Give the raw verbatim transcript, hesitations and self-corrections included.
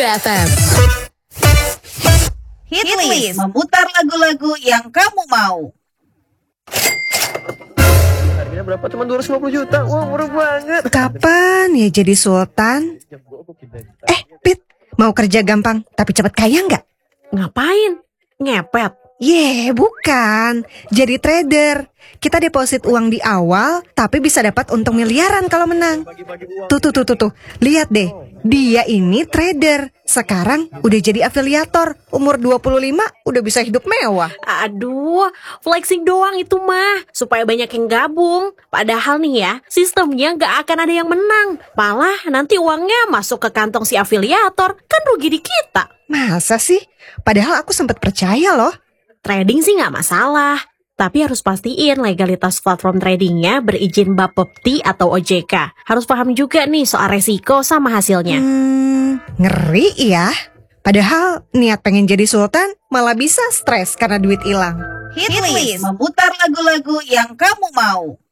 F M. Hitlist, memutar lagu-lagu yang kamu mau. Harganya berapa? Cuma dua ratus lima puluh juta. Wah, murah banget. Kapan ya jadi sultan? Eh, Pit, mau kerja gampang tapi cepat kaya nggak? Ngapain? Ngepet? Ye, bukan. Jadi trader. Kita deposit uang di awal, tapi bisa dapat untung miliaran kalau menang. Tuh, tuh, tuh, tuh, tuh. Lihat deh, dia ini trader. Sekarang udah jadi afiliator. Umur dua puluh lima udah bisa hidup mewah. Aduh, flexing doang itu mah, supaya banyak yang gabung. Padahal nih ya, sistemnya nggak akan ada yang menang. Malah nanti uangnya masuk ke kantong si afiliator, kan rugi di kita. Masa sih? Padahal aku sempat percaya loh. Trading sih nggak masalah, tapi harus pastiin legalitas platform tradingnya berizin Bapepti atau O J K. Harus paham juga nih soal resiko sama hasilnya. Hmm, ngeri ya. Padahal niat pengen jadi sultan malah bisa stres karena duit hilang. Hitlist, memutar lagu-lagu yang kamu mau.